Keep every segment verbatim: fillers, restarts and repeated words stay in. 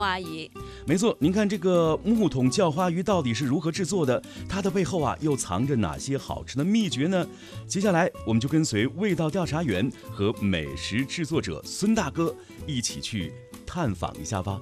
阿姨， 没错，您看这个木桶叫花鱼到底是如何制作的？它的背后啊，又藏着哪些好吃的秘诀呢？接下来，我们就跟随味道调查员和美食制作者孙大哥一起去探访一下吧。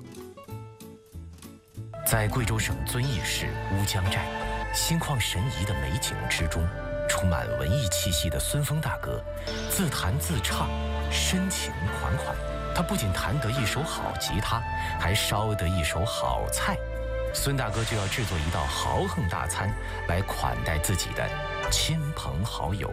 在贵州省遵义市乌江寨，心旷神怡的美景之中，充满文艺气息的孙峰大哥，自弹自唱，深情款款。他不仅弹得一手好吉他，还烧得一手好菜。孙大哥就要制作一道豪横大餐来款待自己的亲朋好友。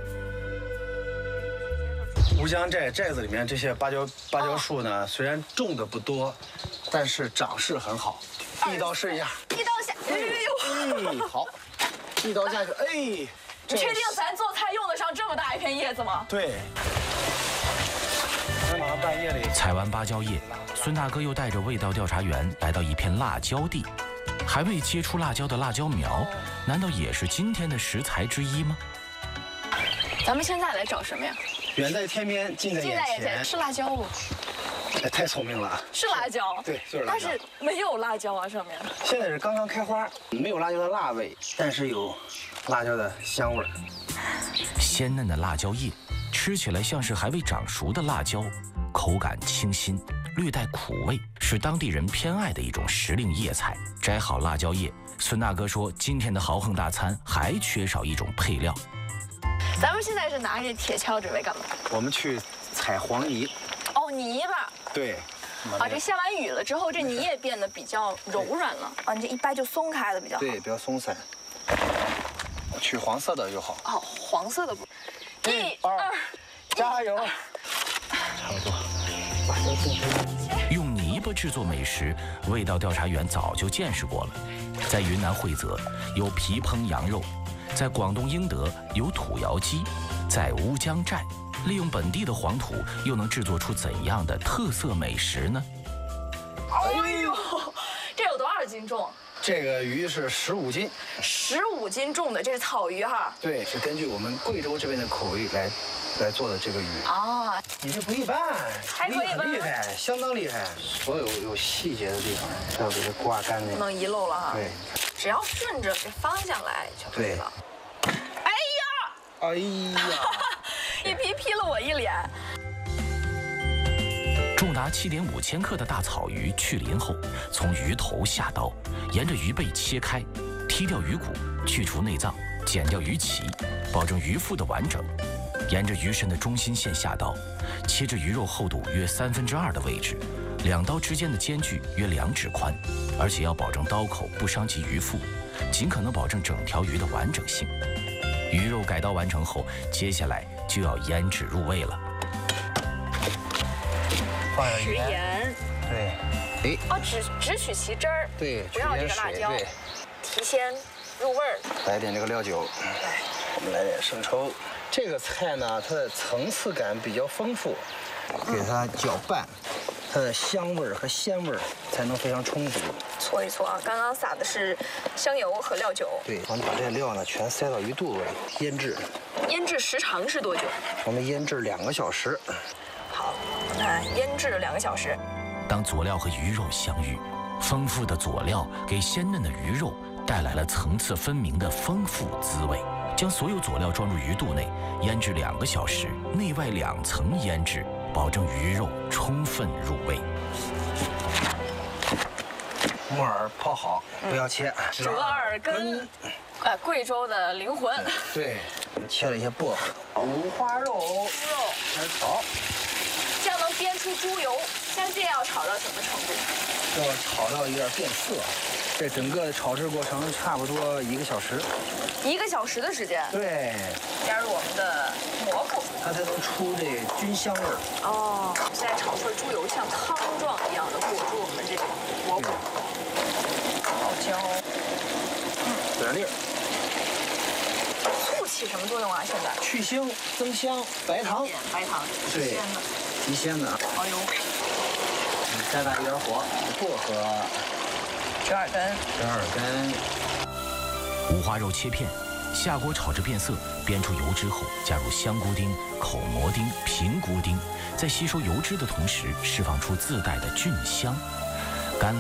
乌江寨寨子里面这些芭蕉芭蕉树呢，哦、虽然种的不多，但是长势很好。一刀试一下， 一刀下，哎呦，哎，好，一刀下去，哎， 你确定咱做菜用得上这么大一片叶子吗？ 对。马上半夜里采完芭蕉叶，孙大哥又带着味道调查员来到一片辣椒地，还未结出辣椒的辣椒苗，难道也是今天的食材之一吗？ 咱们现在来找什么呀？ 远在天边，近在眼前。 是辣椒不？ 哎，太聪明了。 是辣椒。 对，就是辣椒。 但是没有辣椒啊，上面。 现在是刚刚开花，没有辣椒的辣味，但是有辣椒的香味儿。 鲜嫩的辣椒叶。吃起来像是还未长熟的辣椒，口感清新，略带苦味，是当地人偏爱的一种时令叶菜。摘好辣椒叶，孙大哥说，今天的豪横大餐还缺少一种配料。 咱们现在是拿着铁锹准备干嘛？ 我们去采黄泥。 哦，泥巴。 对。 啊，这下完雨了之后，这泥也变得比较柔软了。啊，你这一掰就松开了，比较好。 对，比较松散。取黄色的就好。 哦，黄色的不。 一二，加油！差不多，把这个进去。 用泥巴制作美食，味道调查员早就见识过了。在云南惠泽有皮烹羊肉，在广东英德有土窑鸡，在乌江寨，利用本地的黄土，又能制作出怎样的特色美食呢？ 哎呦，这有多少斤重？ 这个鱼是十五斤， 十五斤重的，这是草鱼哈。 对，是根据我们贵州这边的口味来来做的这个鱼。 啊， 你这不一般， 还可以吧？ 厉害，相当厉害。所有有细节的地方都要给它刮干净， 不能遗漏了哈。 对， 只要顺着这方向来就可以了。哎呀！ 哎呀！ 一劈劈了我一脸。 重达七点五千克的大草鱼去鳞后，从鱼头下刀，沿着鱼背切开，剔掉鱼骨，去除内脏，剪掉鱼鳍，保证鱼腹的完整。沿着鱼身的中心线下刀，切至鱼肉厚度约三分之二的位置，两刀之间的间距约两指宽，而且要保证刀口不伤及鱼腹，尽可能保证整条鱼的完整性。鱼肉改刀完成后，接下来就要腌制入味了。 放点食盐， 对，哎， 哦，只只取其汁儿， 对， 不要这个辣椒， 对， 提鲜入味儿。 来点这个料酒，我们来点生抽。这个菜呢，它的层次感比较丰富，给它搅拌，它的香味儿和鲜味儿才能非常充足。 搓一搓啊，刚刚撒的是香油和料酒。 对，我们把这料呢全塞到鱼肚子里腌制。 腌制时长是多久？ 我们腌制两个小时。 好，那腌制两个小时。 当佐料和鱼肉相遇，丰富的佐料给鲜嫩的鱼肉带来了层次分明的丰富滋味。将所有佐料装入鱼肚内，腌制两个小时，内外两层腌制，保证鱼肉充分入味。 木耳泡好，不要切。 折耳根，哎，贵州的灵魂。 对，切了一些薄荷，五花肉，猪肉开始炒。 这样能煸出猪油。像这样炒到什么程度？ 要炒到有点变色。这整个炒制过程差不多一个小时。 一个小时的时间。对。加入我们的蘑菇， 它才能出这菌香味儿。 哦，现在炒出来猪油像汤状一样的裹住我们这个蘑菇。老姜。嗯。 点粒儿。 醋起什么作用啊？现在？ 去腥增香，白糖。 白糖。 对。提鲜的。 蚝油。 再大一点火，薄荷。 折耳根， 折耳根， 五花肉切片，下锅炒至变色，煸出油脂后，加入香菇丁、口蘑丁、平菇丁，在吸收油脂的同时，释放出自带的菌香。